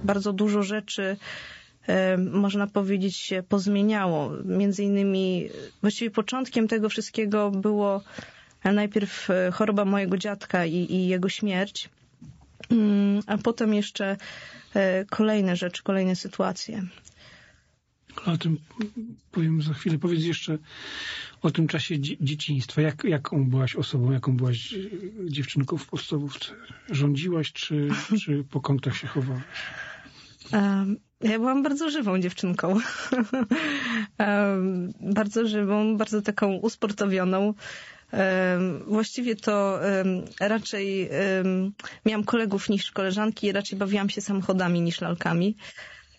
bardzo dużo rzeczy, można powiedzieć, się pozmieniało. Między innymi właściwie początkiem tego wszystkiego było najpierw choroba mojego dziadka i jego śmierć, a potem jeszcze kolejne rzeczy, kolejne sytuacje. O tym powiem za chwilę. Powiedz jeszcze o tym czasie dzieciństwa. Jaką byłaś osobą, jaką byłaś dziewczynką w podstawówce? Rządziłaś, czy po kątach się chowałaś? Ja byłam bardzo żywą dziewczynką. Bardzo żywą, bardzo taką usportowioną. Właściwie to raczej miałam kolegów niż koleżanki i raczej bawiłam się samochodami niż lalkami.